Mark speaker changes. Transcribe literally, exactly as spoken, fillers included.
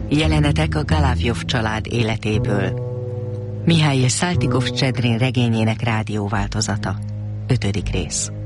Speaker 1: Jelenetek a Galavjov család életéből. Mihály Száltikov-Csedrin regényének rádióváltozata. Ötödik rész.